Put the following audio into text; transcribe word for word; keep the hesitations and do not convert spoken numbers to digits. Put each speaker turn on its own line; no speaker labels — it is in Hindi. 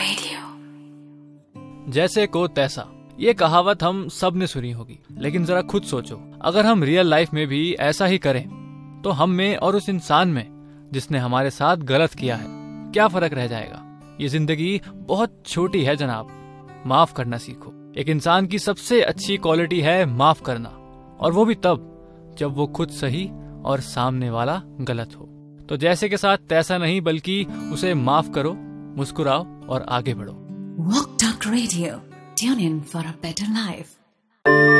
रेडियो। जैसे को तैसा, ये कहावत हम सब ने सुनी होगी, लेकिन जरा खुद सोचो, अगर हम रियल लाइफ में भी ऐसा ही करें तो हम में और उस इंसान में जिसने हमारे साथ गलत किया है, क्या फर्क रह जाएगा। ये जिंदगी बहुत छोटी है जनाब, माफ करना सीखो। एक इंसान की सबसे अच्छी क्वालिटी है माफ करना, और वो भी तब जब वो खुद सही और सामने वाला गलत हो। तो जैसे के साथ तैसा नहीं, बल्कि उसे माफ करो, मुस्कुराओ और आगे बढ़ो।
Walk Talk Radio. Tune in for a better life.